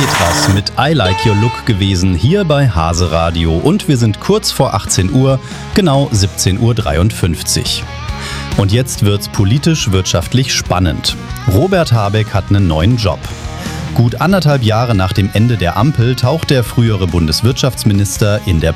Petras mit I Like Your Look gewesen, hier bei Hase Radio. Und wir sind kurz vor 18 Uhr, genau 17:53 Uhr. Und jetzt wird's politisch-wirtschaftlich spannend. Robert Habeck hat einen neuen Job. Gut 1,5 Jahre nach dem Ende der Ampel taucht der frühere Bundeswirtschaftsminister in der